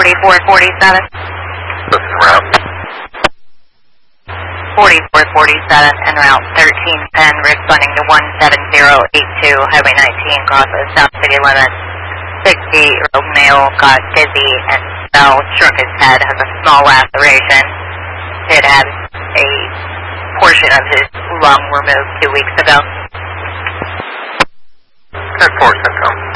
4447. This is route. 4447 en route 1310, responding to 17082, Highway 19, crosses South City limits. 68-year-old male got dizzy and fell, struck his head, has a small laceration. Did have a portion of his lung removed 2 weeks ago. 10-4 Central.